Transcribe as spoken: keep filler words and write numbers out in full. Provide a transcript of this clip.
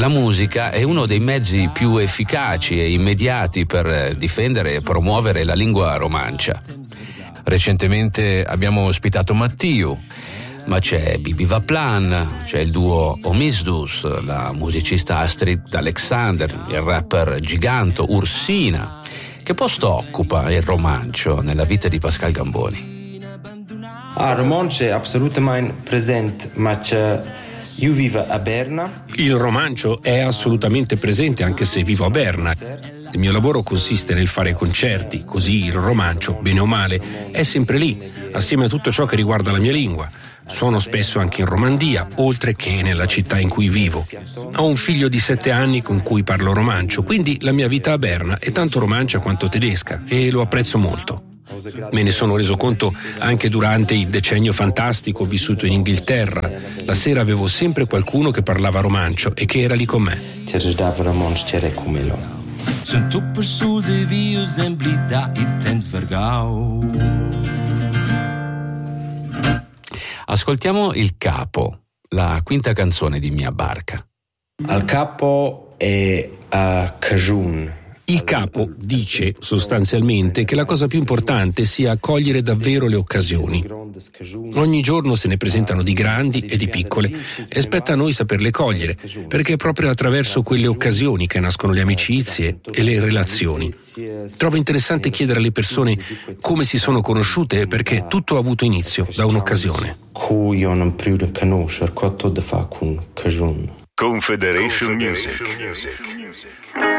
la musica è uno dei mezzi più efficaci e immediati per difendere e promuovere la lingua romancia. Recentemente abbiamo ospitato Mattiu, ma c'è Bibi Vaplan, c'è il duo Omisdus, la musicista Astrid Alexander, il rapper Giganto, Ursina. Che posto occupa il romancio nella vita di Pascal Gamboni? Ah, romancio è assolutamente presente, ma c'è... io vivo a Berna. Il romancio è assolutamente presente anche se vivo a Berna. Il mio lavoro consiste nel fare concerti, così il romancio, bene o male, è sempre lì, assieme a tutto ciò che riguarda la mia lingua. Suono spesso anche in Romandia, oltre che nella città in cui vivo. Ho un figlio di sette anni con cui parlo romancio, quindi la mia vita a Berna è tanto romancia quanto tedesca e lo apprezzo molto. Me ne sono reso conto anche durante il decennio fantastico vissuto in Inghilterra. La sera avevo sempre qualcuno che parlava romancio e che era lì con me. Ascoltiamo Il Capo, la quinta canzone di Mia Barca. Al capo è a Cajun. Il capo dice sostanzialmente che la cosa più importante sia cogliere davvero le occasioni. Ogni giorno se ne presentano di grandi e di piccole e spetta a noi saperle cogliere, perché è proprio attraverso quelle occasioni che nascono le amicizie e le relazioni. Trovo interessante chiedere alle persone come si sono conosciute, perché tutto ha avuto inizio da un'occasione. Confederation Music.